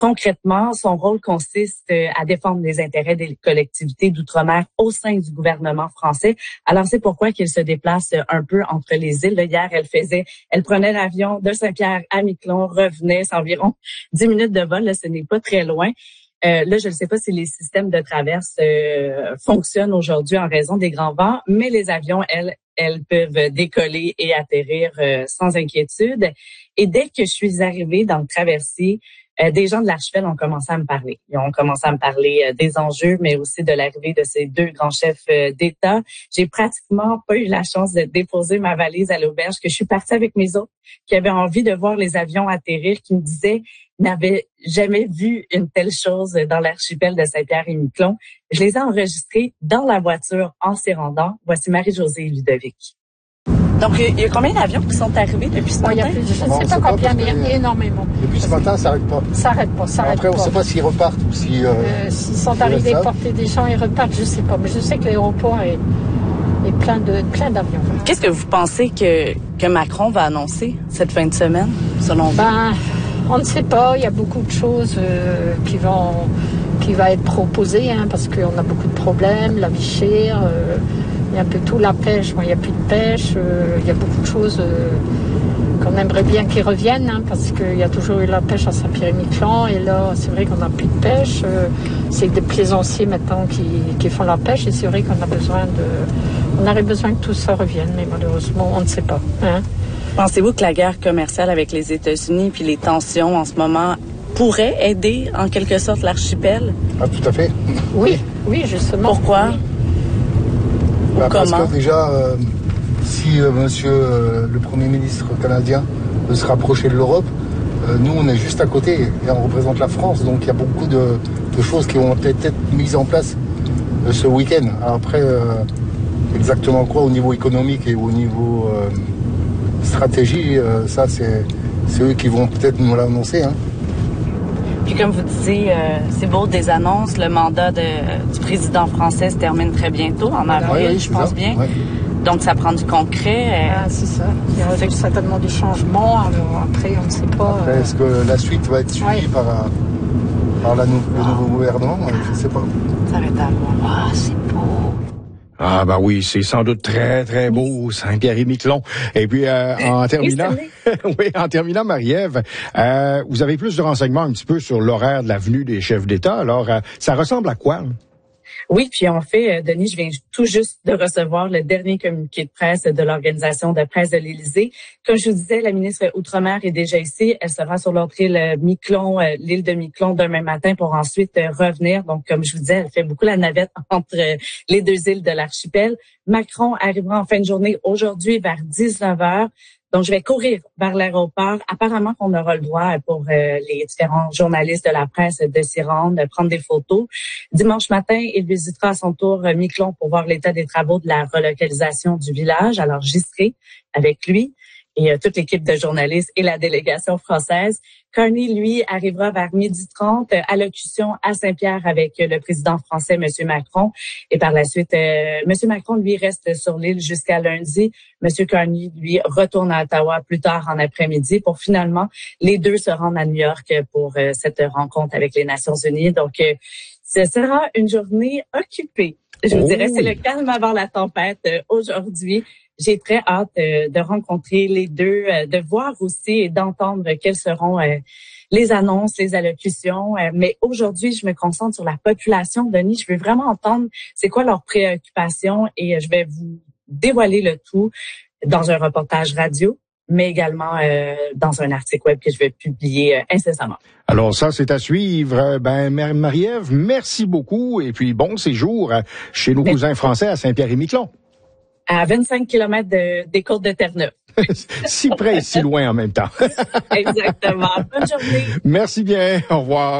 Concrètement, son rôle consiste à défendre les intérêts des collectivités d'outre-mer au sein du gouvernement français. Alors, c'est pourquoi qu'il se déplace un peu entre les îles. Là, hier, elle prenait l'avion de Saint-Pierre à Miquelon, revenait, c'est environ 10 minutes de vol. Là, ce n'est pas très loin. Là, je ne sais pas si les systèmes de traverse fonctionnent aujourd'hui en raison des grands vents, mais les avions, elles peuvent décoller et atterrir sans inquiétude. Et dès que je suis arrivée dans le traversier, des gens de l'archipel ont commencé à me parler. Ils ont commencé à me parler des enjeux, mais aussi de l'arrivée de ces deux grands chefs d'État. J'ai pratiquement pas eu la chance de déposer ma valise à l'auberge, que je suis partie avec mes autres qui avaient envie de voir les avions atterrir, qui me disaient n'avaient jamais vu une telle chose dans l'archipel de Saint-Pierre et Miquelon. Je les ai enregistrés dans la voiture en s'y rendant. Voici Marie-Josée et Ludovic. Donc, il y a combien d'avions qui sont arrivés depuis ce matin? Je ne sais pas combien, mais il y a énormément. Depuis ce matin, ça n'arrête pas. Ça n'arrête pas. Après, on ne sait pas s'ils repartent ou si... s'ils sont arrivés porter des gens et repartent, je ne sais pas. Mais je sais que l'aéroport est plein d'avions. Qu'est-ce que vous pensez que Macron va annoncer cette fin de semaine, selon vous? On ne sait pas. Il y a beaucoup de choses qui vont être proposées, parce qu'on a beaucoup de problèmes, la vie chère... il y a un peu tout, la pêche, il n'y a plus de pêche, il y a beaucoup de choses qu'on aimerait bien qu'ils reviennent, parce qu'il y a toujours eu la pêche à Saint-Pierre-et-Miquelon, et là, c'est vrai qu'on n'a plus de pêche, c'est des plaisanciers maintenant qui font la pêche, et c'est vrai qu'on aurait besoin que tout ça revienne, mais malheureusement, on ne sait pas. Pensez-vous que la guerre commerciale avec les États-Unis puis les tensions en ce moment pourraient aider en quelque sorte l'archipel? Ah, tout à fait. Oui, justement. Pourquoi? Oui. Parce que déjà, si monsieur le Premier ministre canadien veut se rapprocher de l'Europe, nous on est juste à côté et on représente la France, donc il y a beaucoup de choses qui vont peut-être être mises en place ce week-end. Alors après, exactement quoi au niveau économique et au niveau stratégie, ça c'est eux qui vont peut-être nous l'annoncer. Puis comme vous disiez, c'est beau des annonces. Le mandat du président français se termine très bientôt, en avril, je pense bien. Oui. Donc, ça prend du concret. C'est ça. Il y aura certainement des changements. Alors, après, on ne sait pas. Après, est-ce que la suite va être suivie par le nouveau gouvernement? Je ne sais pas. Ça va être à voir. C'est beau. Ah bah oui, c'est sans doute très très beau, Saint-Pierre-et-Miquelon. Et puis en terminant, Marie-Ève, vous avez plus de renseignements un petit peu sur l'horaire de la venue des chefs d'État. Alors, ça ressemble à quoi? Oui, puis en fait, Denis, je viens tout juste de recevoir le dernier communiqué de presse de l'organisation de presse de l'Élysée. Comme je vous disais, la ministre Outre-mer est déjà ici. Elle sera sur l'autre île Miquelon, l'île de Miquelon demain matin pour ensuite revenir. Donc, comme je vous disais, elle fait beaucoup la navette entre les deux îles de l'archipel. Macron arrivera en fin de journée aujourd'hui vers 19h. Donc, je vais courir vers l'aéroport. Apparemment qu'on aura le droit pour les différents journalistes de la presse de s'y rendre, de prendre des photos. Dimanche matin, il visitera à son tour Miquelon pour voir l'état des travaux de la relocalisation du village. Alors, j'y serai avec lui et toute l'équipe de journalistes et la délégation française. Carney, lui, arrivera vers 12h30, allocution à Saint-Pierre avec le président français, M. Macron. Et par la suite, M. Macron, lui, reste sur l'île jusqu'à lundi. M. Carney, lui, retourne à Ottawa plus tard en après-midi pour finalement les deux se rendre à New York pour cette rencontre avec les Nations Unies. Donc, ce sera une journée occupée. Je vous dirais, c'est le calme avant la tempête aujourd'hui. J'ai très hâte de rencontrer les deux, de voir aussi et d'entendre quelles seront les annonces, les allocutions. Mais aujourd'hui, je me concentre sur la population. Denis, je veux vraiment entendre c'est quoi leurs préoccupations et je vais vous dévoiler le tout dans un reportage radio, mais également dans un article web que je vais publier incessamment. Alors ça, c'est à suivre. Marie-Ève, merci beaucoup et puis bon séjour chez nos cousins français à Saint-Pierre-et-Miquelon. À 25 km des côtes de Terre-Neuve. Si près et si loin en même temps. Exactement. Bonne journée. Merci bien. Au revoir.